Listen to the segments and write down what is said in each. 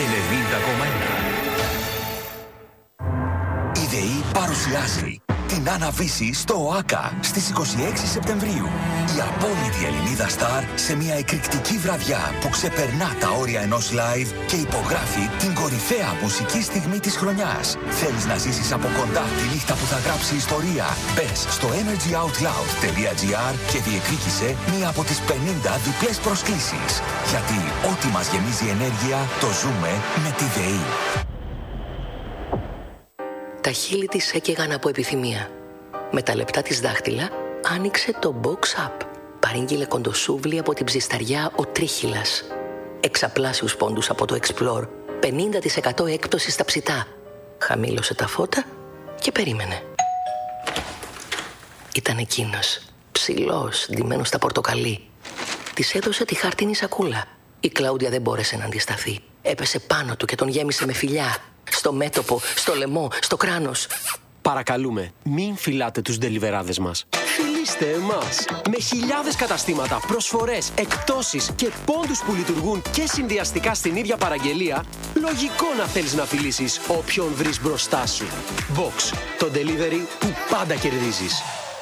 Η ΔΕΗ παρουσιάζει την Άννα Βύση στο ΟΑΚΑ στις 26 Σεπτεμβρίου. Η απόλυτη Ελληνίδα στάρ σε μια εκρηκτική βραδιά που ξεπερνά τα όρια ενός live και υπογράφει την κορυφαία μουσική στιγμή της χρονιάς. Θέλεις να ζήσεις από κοντά τη νύχτα που θα γράψει ιστορία? Μπες στο energyoutloud.gr και διεκδίκησε μία από τις 50 διπλές προσκλήσεις. Γιατί ό,τι μας γεμίζει ενέργεια το ζούμε με τη ΔΕΗ. Τα χείλη της έκαιγαν από επιθυμία. Με τα λεπτά της δάχτυλα άνοιξε το box up. Παρήγγειλε κοντοσούβλι από την ψισταριά ο Τρίχυλας. Εξαπλάσιους πόντους από το Explore. 50% έκπτωση στα ψητά. Χαμήλωσε τα φώτα και περίμενε. Ήταν εκείνος, ψηλός, ντυμένος στα πορτοκαλί. Της έδωσε τη χαρτίνη σακούλα. Η Κλάουντια δεν μπόρεσε να αντισταθεί. Έπεσε πάνω του και τον γέμισε με φιλιά. Στο μέτωπο, στο λαιμό, στο κράνος. Παρακαλούμε, μην φυλάτε τους ντελιβεράδες μας. Φιλήστε εμάς. Με χιλιάδες καταστήματα, προσφορές, εκπτώσεις και πόντους που λειτουργούν και συνδυαστικά στην ίδια παραγγελία, λογικό να θέλεις να φιλήσεις όποιον βρεις μπροστά σου. Box, το delivery που πάντα κερδίζεις.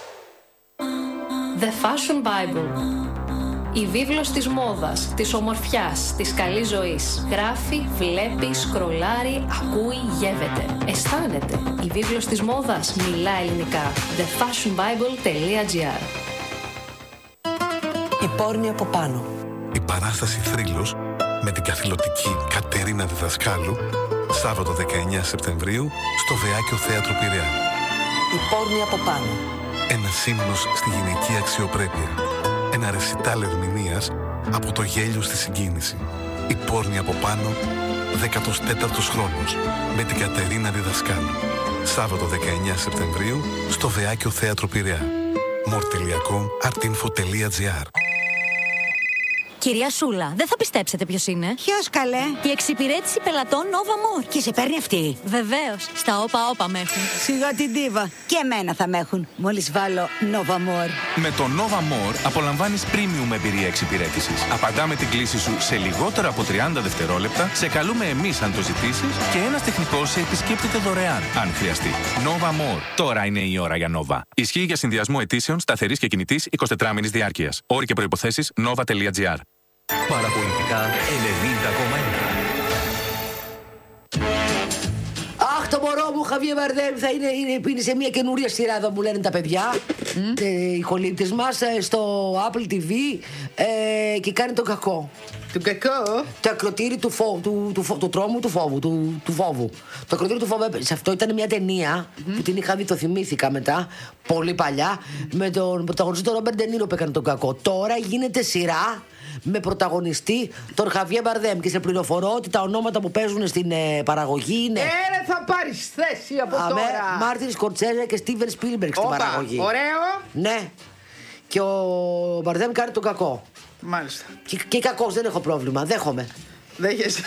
The Fashion Bible. Η βίβλος της μόδας, της ομορφιάς, της καλής ζωής. Γράφει, βλέπει, σκρολάρει, ακούει, γεύεται. Αισθάνεται. Η βίβλος της μόδας μιλά ελληνικά. thefashionbible.gr. Η πόρνη από πάνω. Η παράσταση Θρύλος με την καθηλωτική Κατερίνα Διδασκάλου, Σάββατο 19 Σεπτεμβρίου στο Βεάκιο Θέατρο Πειραιά. Η πόρνη από πάνω. Ένα ύμνος στη γυναική αξιοπρέπεια. Ένα ρεσιτάλ ερμηνείας από το γέλιο στη συγκίνηση. Η πόρνη από πάνω, 14ος χρόνος, με την Κατερίνα Διδασκάλου. Σάββατο 19 Σεπτεμβρίου στο Βεάκιο Θέατρο Πειραιά. more.com.artinfo.gr. Κυρία Σούλα, δεν θα πιστέψετε ποιος είναι. Ποιος, καλέ? Η εξυπηρέτηση πελατών Nova More. Και σε παίρνει αυτή? Βεβαίως, στα όπα με έχουν. Σιγά την ντίβα. Και εμένα θα με έχουν, μόλις βάλω Nova More. Με το Nova More απολαμβάνεις premium εμπειρία εξυπηρέτησης. Απαντάμε την κλήση σου σε λιγότερα από 30 δευτερόλεπτα, σε καλούμε εμείς αν το ζητήσεις και ένας τεχνικός σε επισκέπτεται δωρεάν, αν χρειαστεί. Nova More. Τώρα είναι η ώρα για Nova. Ισχύει για συνδυασμό αιτήσεων σταθερής και κινητής 24 μήνης διάρκειας. Όροι και προϋποθέσεις nova.gr. Παραπολιτικά 90,1. Αχ, το μωρό μου, Χαβιέ Μπαρδέμ, θα είναι σε μια καινούρια σειρά εδώ, μου λένε τα παιδιά. Οι χολύπτες μας στο Apple TV και κάνει τον κακό. Τον κακό? Το ακροτήρι του φόβου, του τρόμου, του φόβου. Το ακροτήρι του φόβου, σε αυτό ήταν μια ταινία που την είχα δει, το θυμήθηκα μετά, πολύ παλιά, με τον πρωταγωνιστή τον Ρόμπερτ Ντε Νίρο που έκανε τον κακό. Τώρα γίνεται σειρά με πρωταγωνιστή τον Χαβιέ Μπαρδέμ και σε πληροφορώ ότι τα ονόματα που παίζουν στην παραγωγή είναι. Θα πάρεις θέση από τώρα. Μάρτιν Σκορτσέζε και Στίβεν Σπίλμπεργκ στην παραγωγή. Ωραίο. Ναι. Και ο Μπαρδέμ κάνει τον κακό. Μάλιστα. Και κακός, δεν έχω πρόβλημα. Δέχομαι. Δέχεσαι.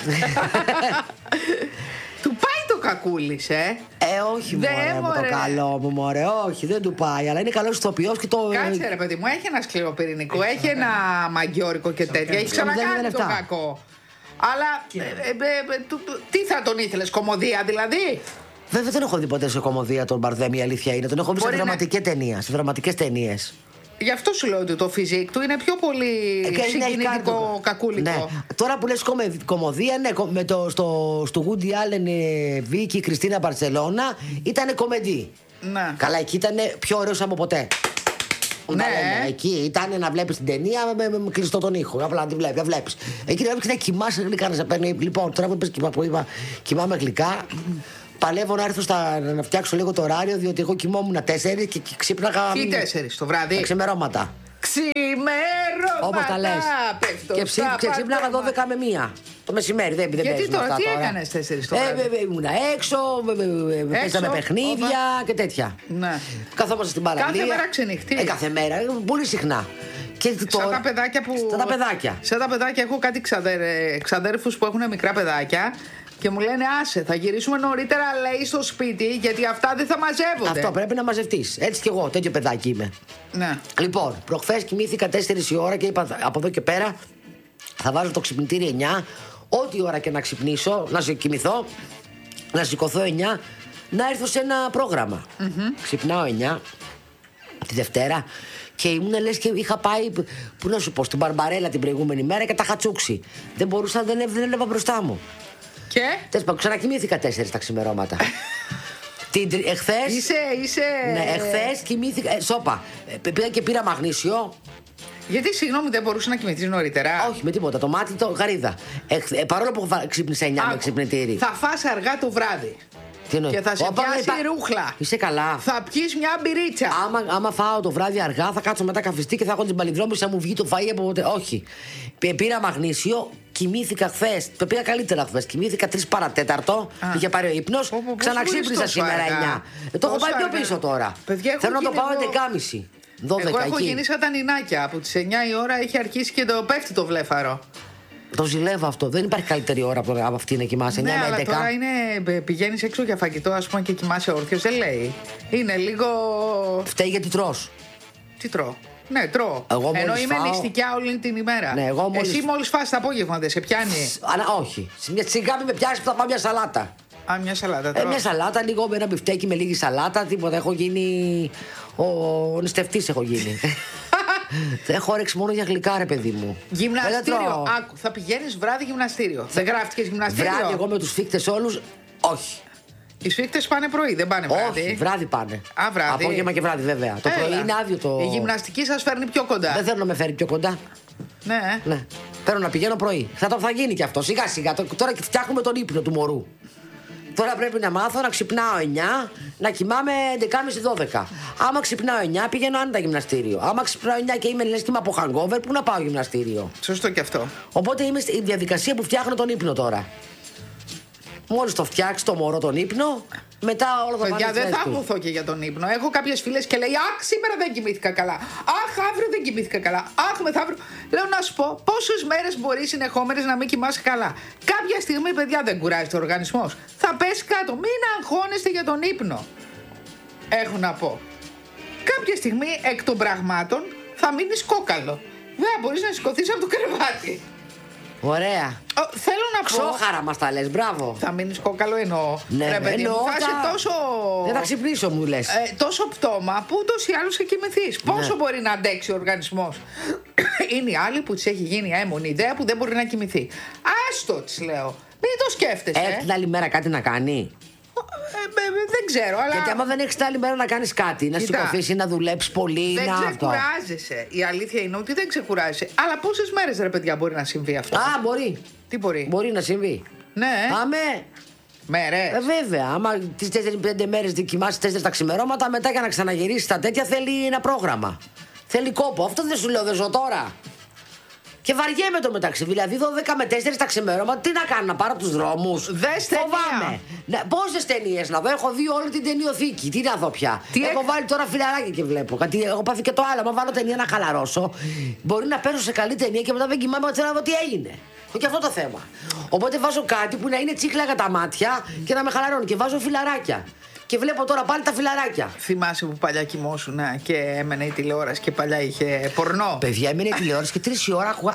Του πάει το κακούλης, όχι μωρέ, το καλό μου, μωρέ. Όχι, δεν του πάει. Αλλά είναι καλός ηθοποιός και το. Κάτσε ρε παιδί μου, έχει ένα σκληροπυρηνικό, έχει ένα μαγιόρικο και τέτοια. Έχει ξανακάνει τον κακό. Αλλά τι θα τον ήθελες, κομμωδία δηλαδή? Βέβαια δεν έχω δει ποτέ σε κομμωδία τον Μπαρδέμ, η αλήθεια είναι. Τον έχω δει σε δραματικές ταινίες, σε δραματικές ταινίες. Γι' αυτό σου λέω ότι το φιζίκ του είναι πιο πολύ συγκινητικό, κακούλικο. Ναι. Τώρα που λες κομμωδία, ναι, στο Woody Allen, Βίκη, Κριστίνα Μπαρσελόνα ήταν κομμεντή. Ναι. Καλά, εκεί ήταν πιο ωραίος από ποτέ. Ναι. Εκεί ήταν να βλέπεις την ταινία με κλειστό τον ήχο. Απλά να τη βλέπεις. Εκεί να βλέπεις και να κοιμάσαι γλυκά, να σε παίρνει. Λοιπόν, τώρα που είπες που είπα, κοιμάμαι γλυκά. Παλεύω να έρθω να φτιάξω λίγο το ωράριο, διότι εγώ κοιμόμουν 4 και ξύπναγα. Τι 4 το βράδυ? Τα ξημερώματα. Ξημερώματα! Όπως τα λες. Και ξύπναγα 12 με 1 το μεσημέρι. Δεν γιατί τώρα, τι έκανες 4 το βράδυ? Ήμουν έξω, παίζαμε παιχνίδια και τέτοια. Ναι. Καθόμαστε στην παραλία. Κάθε μέρα ξενυχτή? Κάθε μέρα, πολύ συχνά. Σαν τα παιδάκια που. Σαν τα παιδάκια έχω κάτι ξαδέρφους που έχουν μικρά παιδάκια. Και μου λένε άσε, θα γυρίσουμε νωρίτερα, λέει, στο σπίτι, γιατί αυτά δεν θα μαζεύονται. Αυτό πρέπει να μαζευτείς. Έτσι κι εγώ, τέτοιο παιδάκι είμαι. Ναι. Λοιπόν, προχθές κοιμήθηκα 4 η ώρα και είπα από εδώ και πέρα θα βάζω το ξυπνητήρι 9, ό,τι ώρα και να ξυπνήσω, να κοιμηθώ, να σηκωθώ 9, να έρθω σε ένα πρόγραμμα. Ξυπνάω 9 τη Δευτέρα και ήμουν λες και είχα πάει, πού να σου πω, στην Μπαρμπαρέλα την προηγούμενη μέρα και τα είχα τσούξει. Δεν μπορούσα, δεν έλαβα μπροστά μου. Και? Ξανακοιμήθηκα 4 τα ξημερώματα. Εχθές. Είσαι. Ναι, εχθές κοιμήθηκα. Σόπα. Πήγα και πήρα μαγνήσιο. Γιατί, συγγνώμη, δεν μπορούσε να κοιμηθείς νωρίτερα? Όχι, με τίποτα. Το μάτι το γαρίδα. Παρόλο που ξύπνησα 9 με ξυπνητήρι. Θα φας αργά το βράδυ. Και θα σε πιάσει ρούχλα. Είσαι καλά. Θα πιεις μια μπυρίτσα. Άμα φάω το βράδυ αργά, θα κάτσω μετά καφιστή και θα έχω την παλινδρόμηση να μου βγει το φαΐ από ποτέ. Όχι. Πήρα μαγνήσιο, κοιμήθηκα χθες. Το πήγα καλύτερα χθες. Κοιμήθηκα 3 παρατέταρτο. Είχε πάρει ο ύπνος. Ξαναξύπνησα σήμερα 9. Το έχω πάει πιο πίσω τώρα. Θέλω να το πάω 11.30. 12. Εγώ έχω γίνει σαν τα νινάκια. Από τις 9 η ώρα έχει αρχίσει και το πέφτει το βλέφαρο. Το ζηλεύω αυτό. Δεν υπάρχει καλύτερη ώρα από αυτή να κοιμάσαι. 9 με 11. Αλλά τώρα πηγαίνεις έξω για φαγητό, ας πούμε, και κοιμάσαι όρθιος. Δεν λέει. Είναι λίγο. Φταίει γιατί τρως. Τι τρώω? Ναι, τρώω. Ενώ είμαι νηστικιά όλη την ημέρα. Ναι, εσύ μόλις φας το απόγευμα δεν σε πιάνει? Όχι. Σιγά μην με πιάσει που θα πάω μια σαλάτα. Μια σαλάτα τρώω. Μια σαλάτα, λίγο με ένα μπιφτέκι με λίγη σαλάτα. Τίποτα. Έχω γίνει. Ο νηστευτής έχω γίνει. Έχω όρεξη μόνο για γλυκά, ρε παιδί μου. Γυμναστήριο. Άκου, θα πηγαίνεις βράδυ γυμναστήριο. Δεν γράφτηκες γυμναστήριο? Βράδυ, εγώ με τους σφίχτες όλους, όχι. Οι σφίχτες πάνε πρωί, δεν πάνε βράδυ? Όχι, βράδυ πάνε. Βράδυ. Απόγευμα και βράδυ, βέβαια. Το πρωί είναι άδειο το. Η γυμναστική σας φέρνει πιο κοντά. Δεν θέλω να με φέρει πιο κοντά. Ναι. Θέλω να πηγαίνω πρωί. Θα γίνει και αυτό. Σιγά σιγά. Τώρα φτιάχνουμε τον ύπνο του μωρού. Τώρα πρέπει να μάθω να ξυπνάω 9, να κοιμάμαι 11.30-12. Άμα ξυπνάω 9, πηγαίνω άνετα γυμναστήριο. Άμα ξυπνάω 9 και είμαι λες και είμαι από hangover, πού να πάω γυμναστήριο? Σωστό και αυτό. Οπότε είμαι στη διαδικασία που φτιάχνω τον ύπνο τώρα. Μόλις το φτιάξει το μωρό τον ύπνο, μετά όλο θα Παιδιά, δεν θα αγωθώ και για τον ύπνο. Έχω κάποιες φίλες και λέει: Αχ, σήμερα δεν κοιμήθηκα καλά. Αχ, αύριο δεν κοιμήθηκα καλά. Αχ, μεθαύριο. Λέω να σου πω, πόσες μέρες μπορεί συνεχόμενες να μην κοιμάσαι καλά? Κάποια στιγμή, παιδιά, δεν κουράζεται ο οργανισμός. Θα πέσει κάτω. Μην αγχώνεστε για τον ύπνο. Έχω να πω. Κάποια στιγμή, εκ των πραγμάτων, θα μείνεις κόκαλο. Δεν μπορείς να σηκωθείς από το κρεβάτι. Ωραία. Θέλω να πω. Ξόχαρα μας τα λες, μπράβο. Θα μείνεις κόκαλο εννοώ. Ναι, ρε παιδί μου, θα είσαι τόσο. Δεν θα ξυπνήσω, μου λες. Τόσο πτώμα που ούτως ή άλλως θα κοιμηθείς. Πόσο μπορεί να αντέξει ο οργανισμός? Είναι οι άλλοι που της έχει γίνει έμονη ιδέα που δεν μπορεί να κοιμηθεί. Άστο, της λέω. Μην το σκέφτεσαι. Έχει την άλλη μέρα κάτι να κάνει? Δεν ξέρω, αλλά. Γιατί άμα δεν έχεις την άλλη μέρα να κάνεις κάτι, να σηκωθείς ή να δουλέψεις πολύ, δεν ξεκουράζεσαι. Η αλήθεια είναι ότι δεν ξεκουράζεσαι. Αλλά πόσες μέρες, ρε παιδιά, μπορεί να συμβεί αυτό? Μπορεί. Τι μπορεί? Μπορεί να συμβεί. Ναι. Αμέ. Μέρες. Βέβαια. Άμα τις 4-5 μέρες κοιμάσαι 4 τα ξημερώματα, μετά για να ξαναγυρίσεις τα τέτοια θέλει ένα πρόγραμμα. Θέλει κόπο. Αυτό δεν σου λέω, δεν ζω τώρα. Και βαριέμαι το μεταξύ. Δηλαδή 12 με 4 τα ξημερώματα, τι να κάνω, να πάρω τους δρόμους? Δες ταινία. Πόσες ταινίες να δω? Έχω δει όλη την ταινιοθήκη. Τι να δω πια? Έχω βάλει τώρα φιλαράκι και βλέπω. Γιατί έχω πάθει και το άλλο. Αν βάλω ταινία να χαλαρώσω, μπορεί να πέσω σε καλή ταινία και μετά δεν κοιμάμαι γιατί θέλω να δω τι έγινε. Και αυτό το θέμα. Οπότε βάζω κάτι που να είναι τσίκλα για τα μάτια και να με χαλαρώνει. Και βάζω φιλαράκια. Και βλέπω τώρα πάλι τα φιλαράκια. Θυμάσαι που παλιά κοιμόσουν και έμενε η τηλεόραση και παλιά είχε πορνό? Παιδιά, έμενε η τηλεόραση και 3 η ώρα άκουγα.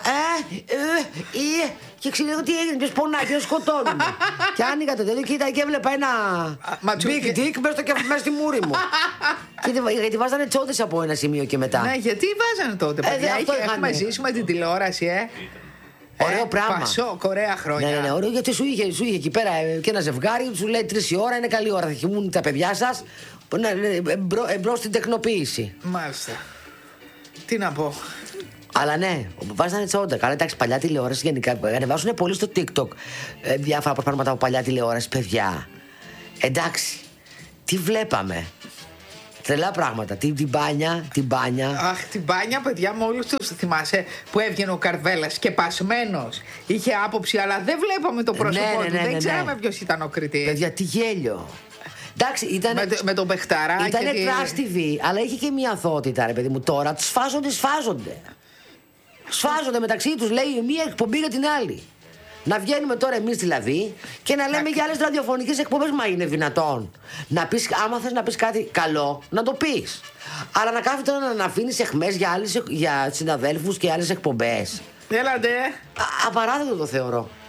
Και ξέρω τι έγινε, ποιος πονάει, ποιος σκοτώνουν. Και άνοιγα το τέλο και κοίτα και έβλεπα ένα big dick μέσα στη μούρη μου. Γιατί βάζανε τσόντες από ένα σημείο και μετά. Ναι, γιατί βάζανε τότε, παιδιά? Έχουμε ζήσει με την τηλεόραση, Ωραίο πράγμα. Πασό, ωραία χρόνια. Ναι, ωραίο, γιατί σου είχε εκεί πέρα και ένα ζευγάρι, σου λέει 3 η ώρα είναι καλή ώρα. Θα κοιμούν τα παιδιά σας εμπρός στην τεκνοποίηση. Μάλιστα. Τι να πω. Αλλά ναι, βάζανε τσόντα. Καλά, εντάξει, παλιά τηλεόραση γενικά. Ανεβάζουν πολύ στο TikTok διάφορα πράγματα από παλιά τηλεόραση, παιδιά. Εντάξει, τι βλέπαμε? Τρελά πράγματα. Την μπάνια. Αχ, την μπάνια, παιδιά, με όλους τους. Θυμάσαι που έβγαινε ο Καρβέλας και πασμένος. Είχε άποψη, αλλά δεν βλέπαμε το πρόσωπό του. Δεν ξέραμε ποιος ήταν ο κριτής. Παιδιά, τι γέλιο. Εντάξει, ήταν. Με τον Μπεχταρά. Ήταν Trash TV, αλλά είχε και μια αθότητα, ρε παιδί μου. Τώρα τους σφάζονται. Σφάζονται μεταξύ τους, λέει η μία εκπομπή για την άλλη. Να βγαίνουμε τώρα εμείς δηλαδή και να λέμε για άλλες ραδιοφωνικές εκπομπές. Μα είναι δυνατόν? Να πεις, άμα θες να πεις κάτι καλό, να το πεις. Αλλά να κάθεται τώρα να αφήνεις αιχμές για συναδέλφους και άλλες εκπομπές. Έλατε. Απαράδεκτο το θεωρώ.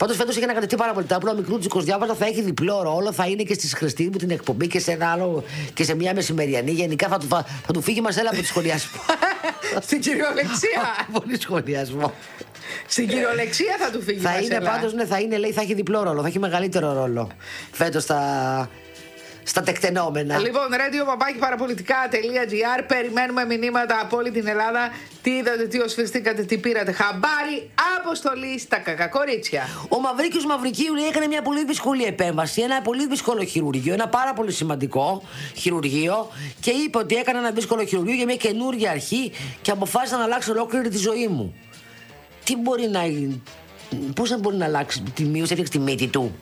Πάντως φέτος έχει ανακατευτεί πάρα πολύ. Τα πρώτα μικρούτσικος διάβαζα θα έχει διπλό ρόλο, θα είναι και στη Χριστίνη μου την εκπομπή και σε ένα άλλο και σε μια μεσημεριανή. Γενικά θα του φύγει Μαρσέλα από τη σχολιασμό. Στην κυριολεξία. Πολύ σχολιασμό. Στην κυριολεξία θα του φύγει. Θα είναι πάντως, ναι, θα είναι, λέει, θα έχει διπλό ρόλο, θα έχει μεγαλύτερο ρόλο φέτος στα τεκτενόμενα. Λοιπόν, radio@parapolitica.gr. Περιμένουμε μηνύματα από όλη την Ελλάδα. Τι είδατε, τι οσφιστήκατε, τι πήρατε χαμπάρι. Αποστολή στα κακακορίτσια. Ο Μαυρίκιος Μαυρικίου, λέει, έκανε μια πολύ δύσκολη επέμβαση. Ένα πολύ δύσκολο χειρουργείο. Ένα πάρα πολύ σημαντικό χειρουργείο. Και είπε ότι έκανε ένα δύσκολο χειρουργείο για μια καινούργια αρχή. Και αποφάσισα να αλλάξω ολόκληρη τη ζωή μου. Τι μπορεί να. Πώς δεν μπορεί να αλλάξει τη μείωση, έφτιαξε τη μύτη του.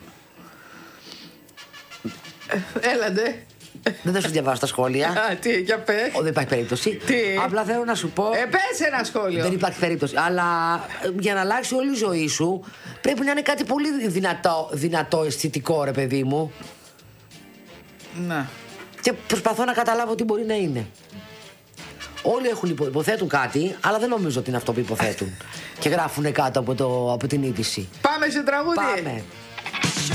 Έλατε. Δεν θα σου διαβάσω τα σχόλια. Τι, για πες. Δεν υπάρχει περίπτωση. Τι. Απλά θέλω να σου πω. Πες ένα σχόλιο. Δεν υπάρχει περίπτωση. Αλλά για να αλλάξει όλη η ζωή σου πρέπει να είναι κάτι πολύ δυνατό αισθητικό, ρε παιδί μου. Να. Και προσπαθώ να καταλάβω τι μπορεί να είναι. Όλοι υποθέτουν κάτι, αλλά δεν νομίζω ότι είναι αυτό που υποθέτουν. Και γράφουν κάτω από την είδηση. Πάμε σε τραγούδι. Πάμε.